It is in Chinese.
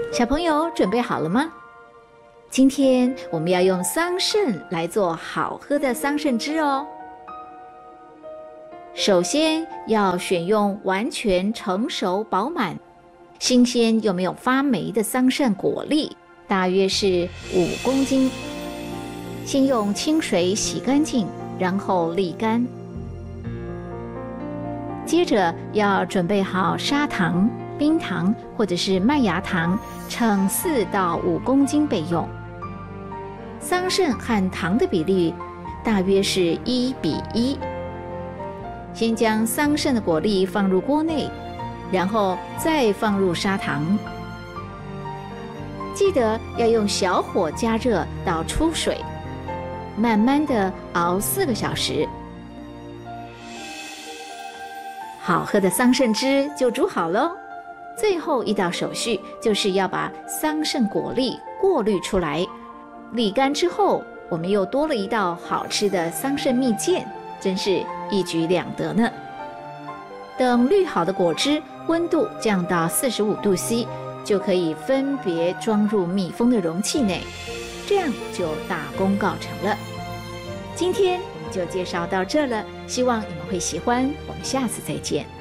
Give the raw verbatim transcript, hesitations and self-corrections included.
小朋友准备好了吗？今天我们要用桑葚来做好喝的桑葚汁哦。首先要选用完全成熟饱满、新鲜又没有发霉的桑葚果粒，大约是五公斤。先用清水洗干净，然后沥干。接着要准备好砂糖、冰糖或者是麦芽糖，称四到五公斤备用。桑葚和糖的比例大约是一比一。先将桑葚的果粒放入锅内，然后再放入砂糖。记得要用小火加热到出水，慢慢的熬四个小时。好喝的桑葚汁就煮好喽。最后一道手续就是要把桑葚果粒过滤出来，沥干之后，我们又多了一道好吃的桑葚蜜饯，真是一举两得呢。等滤好的果汁温度降到四十五度 C， 就可以分别装入密封的容器内，这样就大功告成了。今天我们就介绍到这了，希望你们会喜欢，我们下次再见。